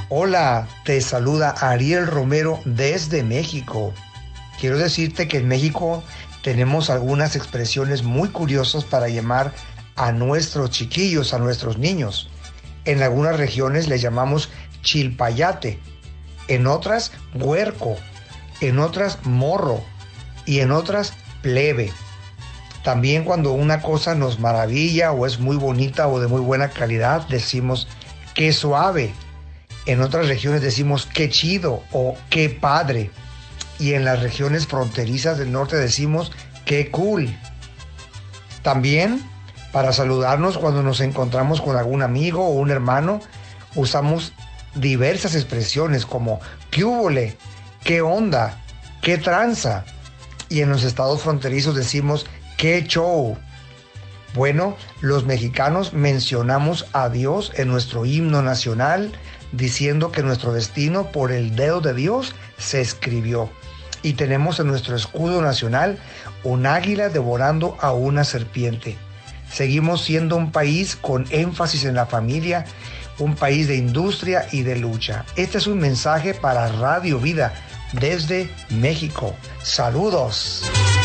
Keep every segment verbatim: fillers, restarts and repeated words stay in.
Hola, te saluda Ariel Romero desde México. Quiero decirte que en México tenemos algunas expresiones muy curiosas para llamar a nuestros chiquillos, a nuestros niños. En algunas regiones le llamamos chilpayate, en otras huerco, en otras morro y en otras plebe. También cuando una cosa nos maravilla o es muy bonita o de muy buena calidad, decimos qué suave. En otras regiones decimos qué chido o qué padre. Y en las regiones fronterizas del norte decimos qué cool. También para saludarnos cuando nos encontramos con algún amigo o un hermano, usamos diversas expresiones como qué húbole, qué onda, qué tranza. Y en los estados fronterizos decimos qué show. Bueno, los mexicanos mencionamos a Dios en nuestro himno nacional, diciendo que nuestro destino por el dedo de Dios se escribió. Y tenemos en nuestro escudo nacional un águila devorando a una serpiente. Seguimos siendo un país con énfasis en la familia, un país de industria y de lucha. Este es un mensaje para Radio Vida desde México. Saludos.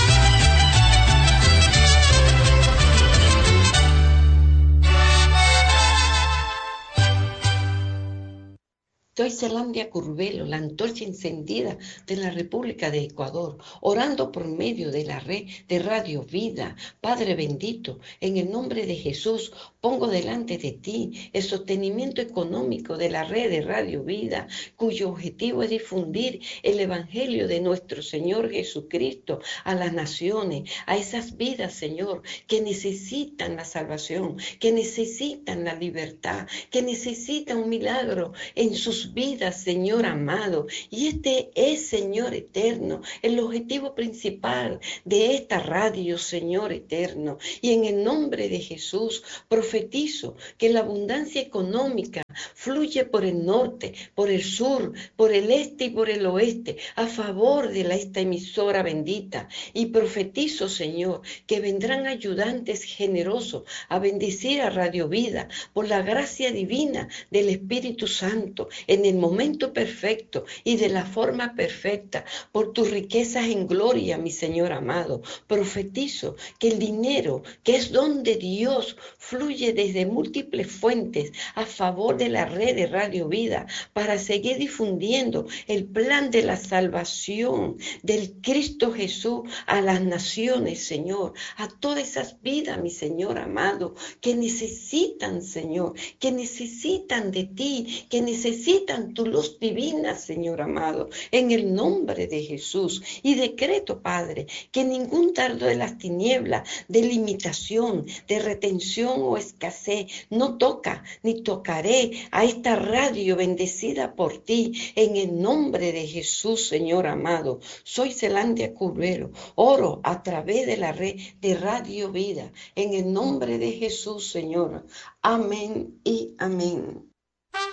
Soy Zelandia Curbelo, la antorcha encendida de la República de Ecuador, orando por medio de la red de Radio Vida. Padre bendito, en el nombre de Jesús, pongo delante de ti el sostenimiento económico de la red de Radio Vida, cuyo objetivo es difundir el Evangelio de nuestro Señor Jesucristo a las naciones, a esas vidas, Señor, que necesitan la salvación, que necesitan la libertad, que necesitan un milagro en sus vidas, Señor amado. Y este es, Señor eterno, el objetivo principal de esta radio, Señor eterno. Y en el nombre de Jesús, profetizo que la abundancia económica fluye por el norte, por el sur, por el este y por el oeste, a favor de la, esta emisora bendita. Y profetizo, Señor, que vendrán ayudantes generosos a bendecir a Radio Vida por la gracia divina del Espíritu Santo en el momento perfecto y de la forma perfecta, por tus riquezas en gloria, mi Señor amado. Profetizo que el dinero, que es don de Dios, fluye desde múltiples fuentes a favor de la red de Radio Vida para seguir difundiendo el plan de la salvación del Cristo Jesús a las naciones, Señor, a todas esas vidas, mi Señor amado, que necesitan, Señor, que necesitan de ti, que necesitan tu luz divina, Señor amado, en el nombre de Jesús. Y decreto, Padre, que ningún dardo de las tinieblas, de limitación, de retención o escasez, no toca ni tocaré a esta radio bendecida por ti, en el nombre de Jesús, Señor amado. Soy Zelandia Curbelo, oro a través de la red de Radio Vida, en el nombre de Jesús, Señor. Amén y amén.